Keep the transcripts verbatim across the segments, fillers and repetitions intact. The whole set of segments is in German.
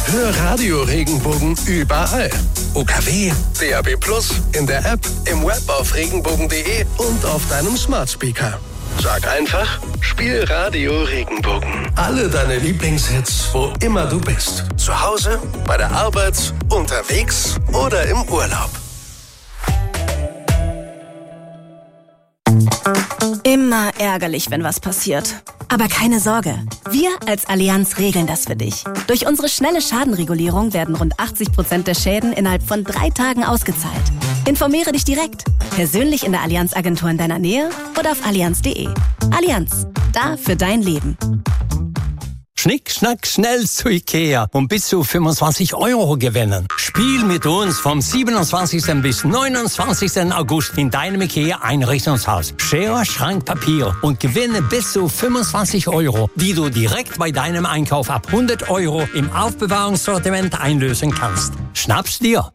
Hör Radio Regenbogen überall. U K W, D A B plus, in der App, im Web auf regenbogen punkt de und auf deinem Smart Speaker. Sag einfach, spiel Radio Regenbogen. Alle deine Lieblingshits, wo immer du bist. Zu Hause, bei der Arbeit, unterwegs oder im Urlaub. Immer ärgerlich, wenn was passiert. Aber keine Sorge, wir als Allianz regeln das für dich. Durch unsere schnelle Schadenregulierung werden rund achtzig Prozent der Schäden innerhalb von drei Tagen ausgezahlt. Informiere dich direkt, persönlich in der Allianz-Agentur in deiner Nähe oder auf allianz punkt de. Allianz, da für dein Leben. Schnick, schnack, schnell zu Ikea und bis zu fünfundzwanzig Euro gewinnen. Spiel mit uns vom siebenundzwanzigsten bis neunundzwanzigsten August in deinem Ikea Einrichtungshaus. Schere, Schrank, Papier und gewinne bis zu fünfundzwanzig Euro, die du direkt bei deinem Einkauf ab hundert Euro im Aufbewahrungssortiment einlösen kannst. Schnapp's dir!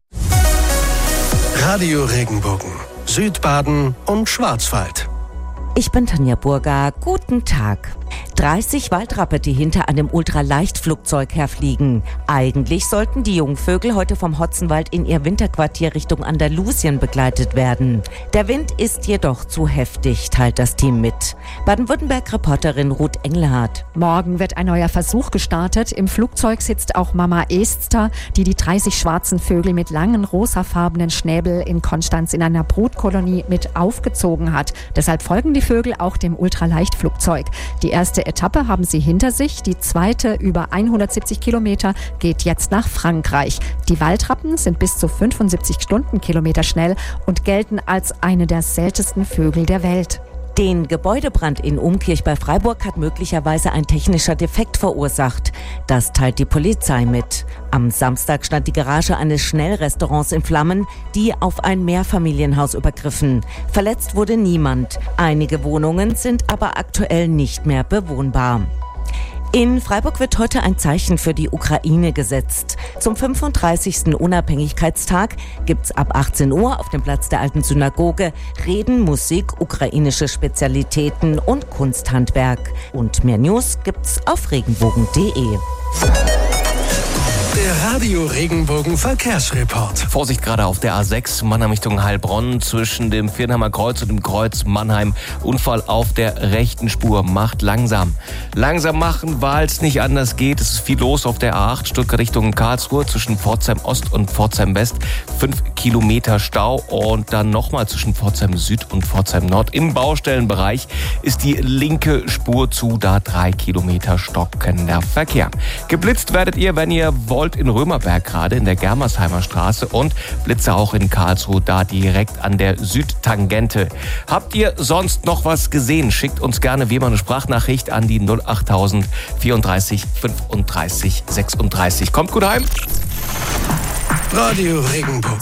Radio Regenbogen, Südbaden und Schwarzwald. Ich bin Tanja Burger. Guten Tag. dreißig Waldrappe, die hinter einem Ultraleichtflugzeug herfliegen. Eigentlich sollten die Jungvögel heute vom Hotzenwald in ihr Winterquartier Richtung Andalusien begleitet werden. Der Wind ist jedoch zu heftig, teilt das Team mit. Baden-Württemberg-Reporterin Ruth Engelhardt. Morgen wird ein neuer Versuch gestartet. Im Flugzeug sitzt auch Mama Esther, die die dreißig schwarzen Vögel mit langen rosafarbenen Schnäbel in Konstanz in einer Brutkolonie mit aufgezogen hat. Deshalb folgen die Vögel auch dem Ultraleichtflugzeug. Die erste Etappe haben sie hinter sich. Die zweite, über hundertsiebzig Kilometer, geht jetzt nach Frankreich. Die Waldrappen sind bis zu fünfundsiebzig Stundenkilometer schnell und gelten als eine der seltensten Vögel der Welt. Den Gebäudebrand in Umkirch bei Freiburg hat möglicherweise ein technischer Defekt verursacht. Das teilt die Polizei mit. Am Samstag stand die Garage eines Schnellrestaurants in Flammen, die auf ein Mehrfamilienhaus übergriffen. Verletzt wurde niemand. Einige Wohnungen sind aber aktuell nicht mehr bewohnbar. In Freiburg wird heute ein Zeichen für die Ukraine gesetzt. Zum fünfunddreißigsten Unabhängigkeitstag gibt's ab achtzehn Uhr auf dem Platz der Alten Synagoge Reden, Musik, ukrainische Spezialitäten und Kunsthandwerk. Und mehr News gibt's auf regenbogen punkt de. Der Radio Regenbogen Verkehrsreport. Vorsicht gerade auf der A sechs, Mannheim Richtung Heilbronn, zwischen dem Viernheimer Kreuz und dem Kreuz Mannheim. Unfall auf der rechten Spur, macht langsam. Langsam machen, weil es nicht anders geht. Es ist viel los auf der A acht, Stuttgart Richtung Karlsruhe, zwischen Pforzheim Ost und Pforzheim West. Fünf Kilometer Stau und dann nochmal zwischen Pforzheim Süd und Pforzheim Nord. Im Baustellenbereich ist die linke Spur zu, da drei Kilometer stockender Verkehr. Geblitzt werdet ihr, wenn ihr wollt, in Römerberg gerade in der Germersheimer Straße und Blitze auch in Karlsruhe, da direkt an der Südtangente. Habt ihr sonst noch was gesehen? Schickt uns gerne wie immer eine Sprachnachricht an die null achttausend vierunddreißig fünfunddreißig sechsunddreißig. Kommt gut heim. Radio Regenbogen.